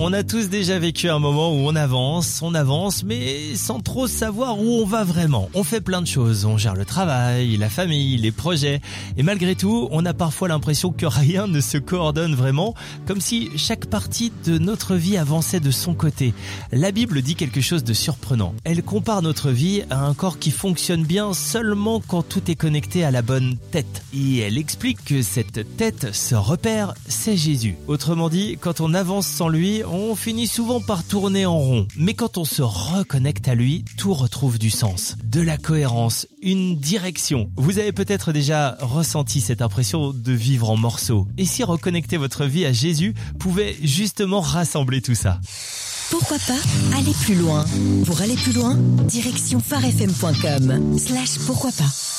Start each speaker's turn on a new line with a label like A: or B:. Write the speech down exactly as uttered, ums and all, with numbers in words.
A: On a tous déjà vécu un moment où on avance, on avance, mais sans trop savoir où on va vraiment. On fait plein de choses, on gère le travail, la famille, les projets, et malgré tout, on a parfois l'impression que rien ne se coordonne vraiment, comme si chaque partie de notre vie avançait de son côté. La Bible dit quelque chose de surprenant. Elle compare notre vie à un corps qui fonctionne bien seulement quand tout est connecté à la bonne tête. Et elle explique que cette tête, ce repère, c'est Jésus. Autrement dit, quand on avance sans lui, on finit souvent par tourner en rond. Mais quand on se reconnecte à lui, tout retrouve du sens, de la cohérence, une direction. Vous avez peut-être déjà ressenti cette impression de vivre en morceaux. Et si reconnecter votre vie à Jésus pouvait justement rassembler tout ça?
B: Pourquoi pas aller plus loin? Pour aller plus loin, direction phare f m point com slash pourquoi pas.